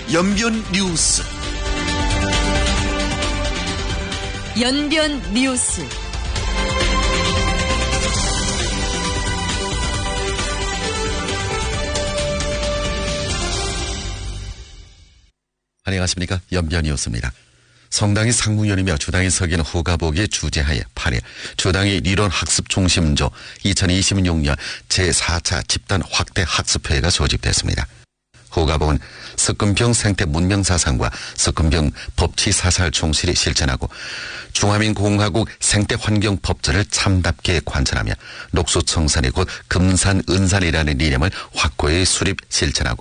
연변 뉴스. 연변 뉴스. 안녕하십니까. 연변 뉴스입니다. 성당이 상무위원이며 주당이 석인 후가복의 주재하에 8일 주당의 리론학습중심조 2026년 제4차 집단 확대 학습회의가 소집됐습니다. 후가복은 석금병 생태 문명사상과 석금병 법치사살 총실이 실천하고 중화민공화국 생태환경법전을 참답게 관찰하며 녹수청산이 곧 금산은산이라는 이념을 확고히 수립 실천하고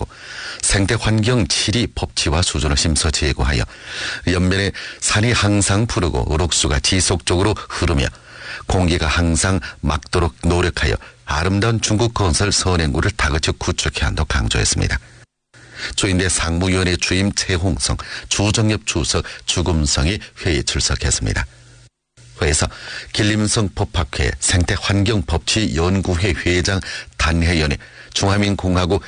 생태환경 치리 법치와 수준을 심서 제고하여 연변에 산이 항상 푸르고 녹수가 지속적으로 흐르며 공기가 항상 맑도록 노력하여 아름다운 중국 건설 선행구를 다그쳐 구축해야 한다고 강조했습니다. 주인대 상무위원회 주임 최홍성, 주정엽 주석, 주금성이 회의에 출석했습니다. 회에서 길림성 법학회 생태환경법치연구회 회장 단혜연이 중화민공화국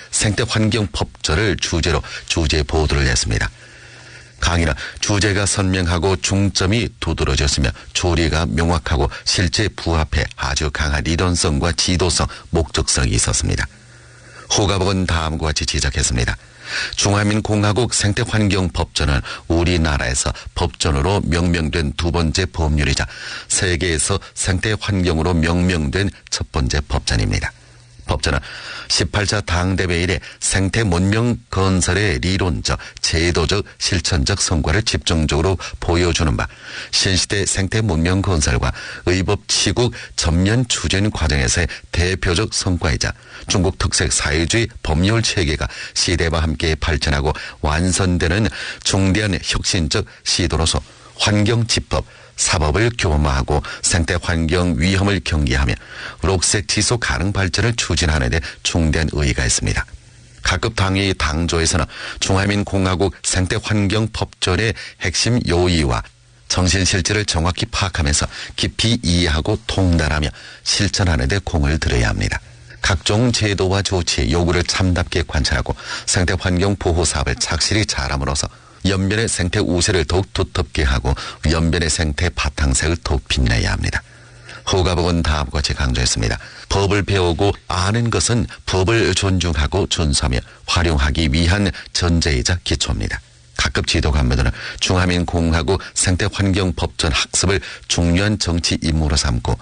생태환경법전을 주제로 주제 보도를 했습니다. 강의는 주제가 선명하고 중점이 두드러졌으며 조리가 명확하고 실제 부합해 아주 강한 이론성과 지도성, 목적성이 있었습니다. 후가복은 다음과 같이 지적했습니다. 중화민공화국 생태환경법전은 우리나라에서 법전으로 명명된 두 번째 법률이자 세계에서 생태환경으로 명명된 첫 번째 법전입니다. 법전은 18차 당대회 이래 생태문명 건설의 리론적, 제도적, 실천적 성과를 집중적으로 보여주는 바 신시대 생태문명 건설과 의법치국 전면 추진 과정에서의 대표적 성과이자 중국 특색 사회주의 법률 체계가 시대와 함께 발전하고 완성되는 중대한 혁신적 시도로서 환경지법, 사법을 규범화하고 생태환경 위험을 경계하며 녹색 지속 가능 발전을 추진하는 데 중대한 의의가 있습니다. 각급 당의 당조에서는 중화민공화국 생태환경법전의 핵심 요의와 정신 실질을 정확히 파악하면서 깊이 이해하고 통달하며 실천하는 데 공을 들여야 합니다. 각종 제도와 조치, 요구를 참답게 관찰하고 생태환경 보호 사업을 착실히 잘함으로써 연변의 생태 우세를 더욱 두텁게 하고 연변의 생태 바탕색을 더욱 빛내야 합니다. 후가복은 다음과 같이 강조했습니다. 법을 배우고 아는 것은 법을 존중하고 준수하며 활용하기 위한 전제이자 기초입니다. 각급 지도 간부들은 중화민공화국 생태환경법전 학습을 중요한 정치 임무로 삼고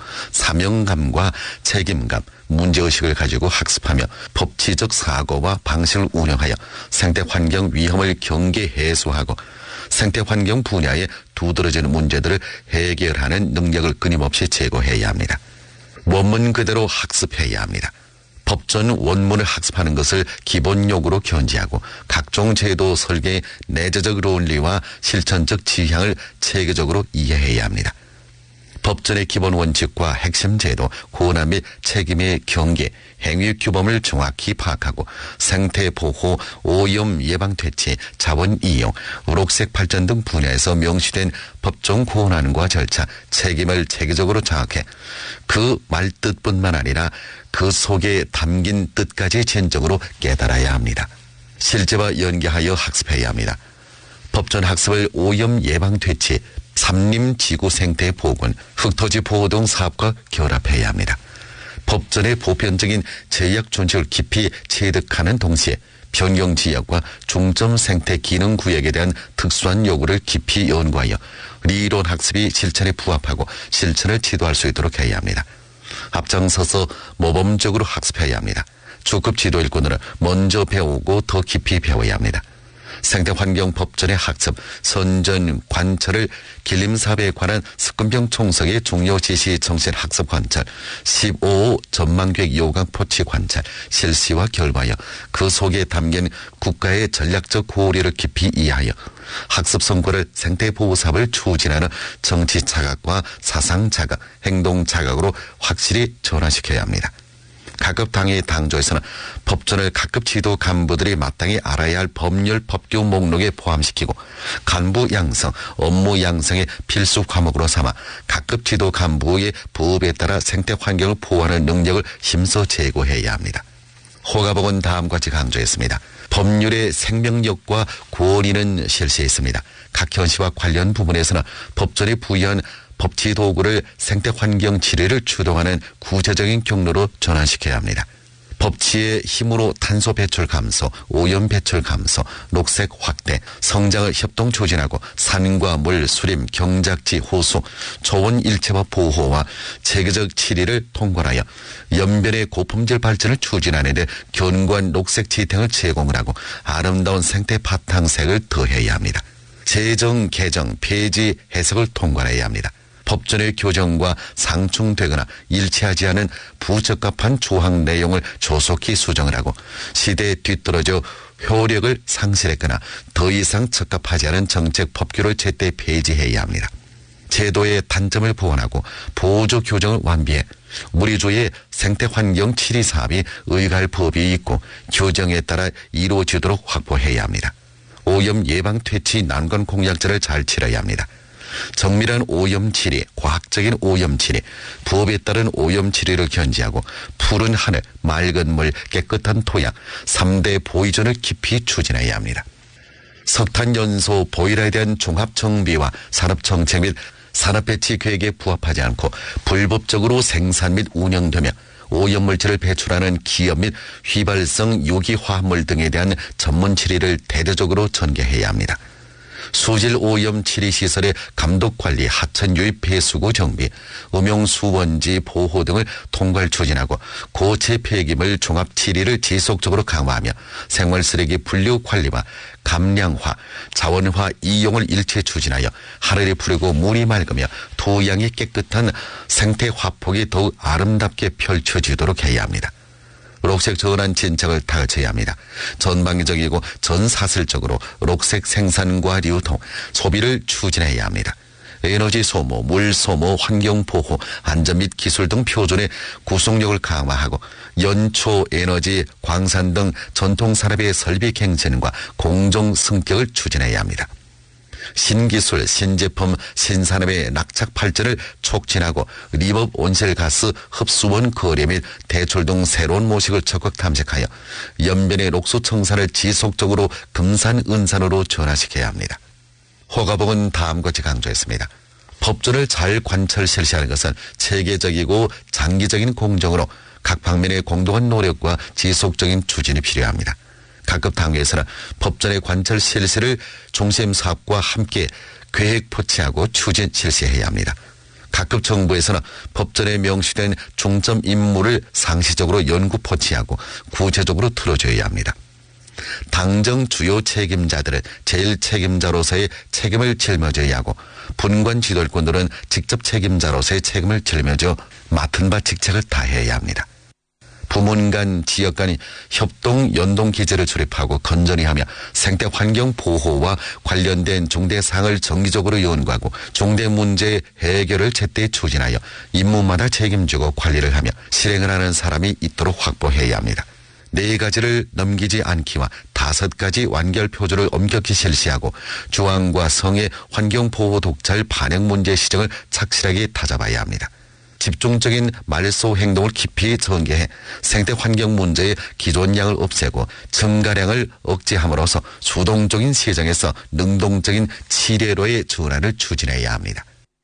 사명감과 책임감, 문제의식을 가지고 학습하며 법치적 사고와 방식을 운영하여 생태환경 위험을 경계 해소하고 생태환경 분야에 두드러지는 문제들을 해결하는 능력을 끊임없이 제고해야 합니다. 원문 그대로 학습해야 합니다. 법전 원문을 학습하는 것을 기본 요구로 견지하고 각종 제도 설계의 내재적 논리와 실천적 지향을 체계적으로 이해해야 합니다. 법전의 기본 원칙과 핵심 제도, 권한 및 책임의 경계, 행위 규범을 정확히 파악하고 생태 보호, 오염 예방 퇴치, 자원 이용, 녹색 발전 등 분야에서 명시된 법정 권한과 절차, 책임을 체계적으로 장악해 그 말뜻뿐만 아니라 그 속에 담긴 뜻까지 진정으로 깨달아야 합니다. 실제와 연계하여 학습해야 합니다. 법전 학습을 오염 예방 퇴치, 삼림지구 생태 보건, 흙토지 보호 등 사업과 결합해야 합니다. 법전의 보편적인 제약 준칙을 깊이 체득하는 동시에 변경 지역과 중점 생태 기능 구역에 대한 특수한 요구를 깊이 연구하여 리론 학습이 실천에 부합하고 실천을 지도할 수 있도록 해야 합니다. 앞장서서 모범적으로 학습해야 합니다. 주급 지도 일꾼으로 먼저 배우고 더 깊이 배워야 합니다. 생태환경법전의 학습, 선전, 관철을 길림사업에 관한 석금병 총석의 중요 지시 정신 학습 관찰, 15호 전망계획 요강 포치 관찰, 실시와 결과하여 그 속에 담긴 국가의 전략적 고려를 깊이 이해하여 학습 성과를 생태보호 사업을 추진하는 정치 자각과 사상 자각, 행동 자각으로 확실히 전환시켜야 합니다. 각급 당의 당조에서는 법전을 각급 지도 간부들이 마땅히 알아야 할 법률 법규 목록에 포함시키고 간부 양성, 업무 양성의 필수 과목으로 삼아 각급 지도 간부의 부업에 따라 생태 환경을 보호하는 능력을 힘써 제고해야 합니다. 호가복은 다음과 같이 강조했습니다. 법률의 생명력과 권위는 실시했습니다. 각 현시와 관련 부분에서는 법전에 부여한 법치 도구를 생태 환경 치료를 주동하는 구체적인 경로로 전환시켜야 합니다. 법치의 힘으로 탄소 배출 감소, 오염 배출 감소, 녹색 확대, 성장을 협동 추진하고 산과 물, 수림, 경작지, 호수, 초원 일체화 보호와 체계적 치리를 통괄하여 연변의 고품질 발전을 추진하는 데 견고한 녹색 지탱을 제공을 하고 아름다운 생태 바탕색을 더해야 합니다. 제정, 개정, 폐지, 해석을 통괄해야 합니다. 법전의 교정과 상충되거나 일치하지 않은 부적합한 조항 내용을 조속히 수정을 하고 시대에 뒤떨어져 효력을 상실했거나 더 이상 적합하지 않은 정책 법규를 제때 폐지해야 합니다. 제도의 단점을 보완하고 보조 교정을 완비해 우리조의 생태환경 치리 사업이 의갈 법이 있고 교정에 따라 이루어지도록 확보해야 합니다. 오염 예방 퇴치 난관 공약제를 잘 치러야 합니다. 정밀한 오염 치리, 과학적인 오염 치리, 부업에 따른 오염 치리를 견지하고 푸른 하늘, 맑은 물, 깨끗한 토양, 3대 보이존을 깊이 추진해야 합니다. 석탄 연소 보일러에 대한 종합 정비와 산업 정책 및 산업 배치 계획에 부합하지 않고 불법적으로 생산 및 운영되며 오염물질을 배출하는 기업 및 휘발성 유기화합물 등에 대한 전문 치리를 대대적으로 전개해야 합니다. 수질 오염 치리 시설의 감독 관리, 하천 유입 배수구 정비, 음용 수원지 보호 등을 통괄 추진하고 고체 폐기물 종합 치리를 지속적으로 강화하며 생활 쓰레기 분류 관리와 감량화, 자원화 이용을 일체 추진하여 하늘이 푸르고 물이 맑으며 토양이 깨끗한 생태 화폭이 더욱 아름답게 펼쳐지도록 해야 합니다. 녹색 전환 진척을 다그쳐야 합니다. 전방위적이고 전사슬적으로 녹색 생산과 유통, 소비를 추진해야 합니다. 에너지 소모, 물 소모, 환경 보호, 안전 및 기술 등 표준의 구속력을 강화하고 연초, 에너지, 광산 등 전통 산업의 설비 갱신과 공정 승격을 추진해야 합니다. 신기술, 신제품, 신산업의 낙착 발전을 촉진하고 리법 온실가스 흡수원 거래 및 대출 등 새로운 모식을 적극 탐색하여 연변의 녹수 청산을 지속적으로 금산은산으로 전환시켜야 합니다. 호가복은 다음과 같이 강조했습니다. 법전을 잘 관철 실시하는 것은 체계적이고 장기적인 공정으로 각 방면의 공동한 노력과 지속적인 추진이 필요합니다. 각급 당국에서는 법전의 관철 실시를 중심 사업과 함께 계획 포치하고 추진 실시해야 합니다. 각급 정부에서는 법전에 명시된 중점 임무를 상시적으로 연구 포치하고 구체적으로 틀어줘야 합니다. 당정 주요 책임자들은 제일 책임자로서의 책임을 짊어져야 하고 분관 지도권들은 직접 책임자로서의 책임을 짊어져 맡은 바 직책을 다해야 합니다. 부문 간, 지역 간이 협동, 연동 기제를 수립하고 건전히 하며 생태 환경 보호와 관련된 중대 사항을 정기적으로 연구하고 중대 문제 해결을 제때 추진하여 임무마다 책임지고 관리를 하며 실행을 하는 사람이 있도록 확보해야 합니다. 4가지를 넘기지 않기와 5가지 완결 표준을 엄격히 실시하고 주황과 성의 환경 보호 독찰 반영 문제 시정을 착실하게 다잡아야 합니다. 집중적인 말소 행동을 깊이 전개해 생태 환경 문제의 기존량을 없애고 증가량을 억제함으로써 수동적인 시장에서 능동적인 치례로의 전환을 추진해야 합니다.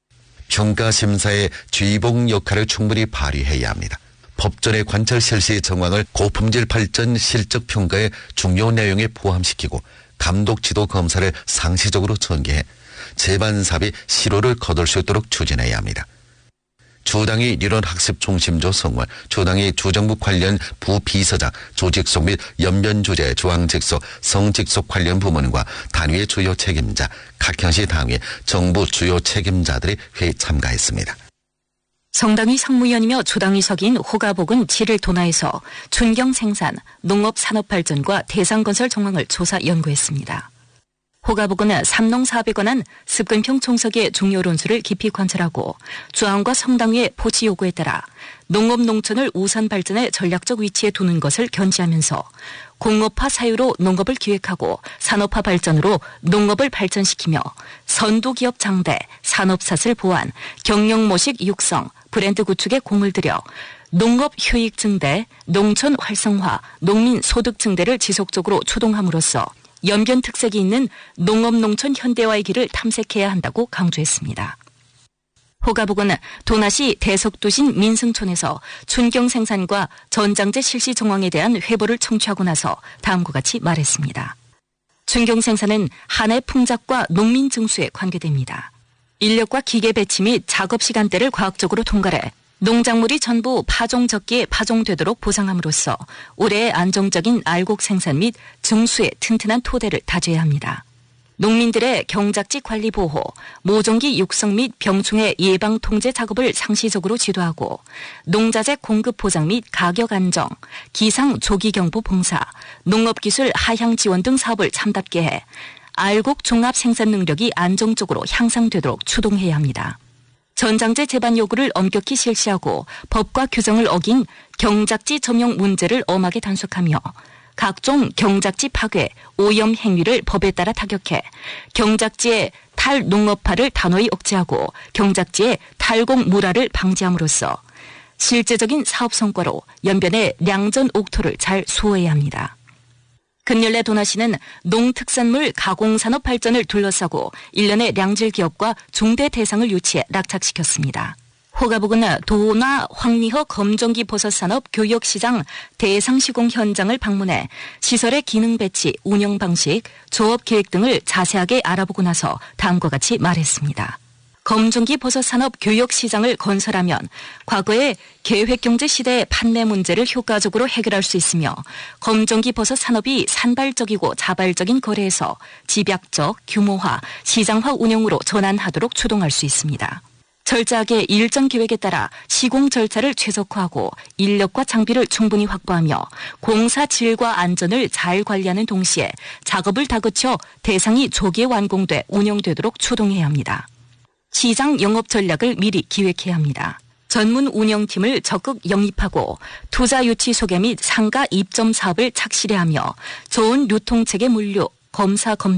평가심사의 쥐봉 역할을 충분히 발휘해야 합니다. 법전의 관철 실시 정황을 고품질 발전 실적 평가의 중요 내용에 포함시키고 감독 지도 검사를 상시적으로 전개해 재반사비 실효를 거둘 수 있도록 추진해야 합니다. 주당위 리론학습 중심조 성원, 주당위 주정부 관련 부비서장, 조직속 및 연변주재, 중앙직속, 성직속 관련 부문과 단위의 주요 책임자, 각 현시 당위, 정부 주요 책임자들이 회의 참가했습니다. 성당위 상무위원이며 주당위 석인 호가복은 7일 도나에서 춘경 생산, 농업 산업 발전과 대상건설 정황을 조사 연구했습니다. 호가복은 삼농 사업에 관한 습근평 총석의 중요 논술을 깊이 관찰하고 주항과 성당위의 포치 요구에 따라 농업 농촌을 우선 발전의 전략적 위치에 두는 것을 견지하면서 공업화 사유로 농업을 기획하고 산업화 발전으로 농업을 발전시키며 선도기업 장대, 산업사슬 보완, 경영모식 육성, 브랜드 구축에 공을 들여 농업 효익 증대, 농촌 활성화, 농민 소득 증대를 지속적으로 추동함으로써 연변 특색이 있는 농업 농촌 현대화의 길을 탐색해야 한다고 강조했습니다. 호가복은 도나시 대석도신 민승촌에서 춘경 생산과 전장제 실시 정황에 대한 회보를 청취하고 나서 다음과 같이 말했습니다. 춘경 생산은 한 해 풍작과 농민 증수에 관계됩니다. 인력과 기계 배치 및 작업 시간대를 과학적으로 통괄해 농작물이 전부 파종 적기에 파종되도록 보상함으로써 올해의 안정적인 알곡 생산 및 증수의 튼튼한 토대를 다져야 합니다. 농민들의 경작지 관리 보호, 모종기 육성 및 병충해 예방 통제 작업을 상시적으로 지도하고 농자재 공급 보장 및 가격 안정, 기상 조기 경보 봉사, 농업기술 하향 지원 등 사업을 참답게 해 알곡 종합 생산 능력이 안정적으로 향상되도록 추동해야 합니다. 전장제 제반 요구를 엄격히 실시하고 법과 규정을 어긴 경작지 점용 문제를 엄하게 단속하며 각종 경작지 파괴, 오염 행위를 법에 따라 타격해 경작지의 탈농업화를 단호히 억제하고 경작지의 탈곡물화를 방지함으로써 실제적인 사업 성과로 연변의 량전 옥토를 잘 수호해야 합니다. 근열내 도나시는 농특산물 가공산업 발전을 둘러싸고 일련의 량질 기업과 중대 대상을 유치해 낙착시켰습니다. 호가복은 도나 황리허 검정기 버섯산업 교역시장 대상 시공 현장을 방문해 시설의 기능 배치, 운영 방식, 조업 계획 등을 자세하게 알아보고 나서 다음과 같이 말했습니다. 검정기 버섯산업 교역시장을 건설하면 과거의 계획경제 시대의 판매 문제를 효과적으로 해결할 수 있으며 검정기 버섯 산업이 산발적이고 자발적인 거래에서 집약적, 규모화, 시장화 운영으로 전환하도록 추동할 수 있습니다. 철저하게 일정 계획에 따라 시공 절차를 최적화하고 인력과 장비를 충분히 확보하며 공사 질과 안전을 잘 관리하는 동시에 작업을 다 거쳐 대상이 조기에 완공돼 운영되도록 추동해야 합니다. 시장 영업 전략을 미리 기획해야 합니다. 전문 운영팀을 적극 영입하고 투자 유치 소개 및 상가 입점 사업을 착실히 하며 좋은 유통체계 물류, 검사 검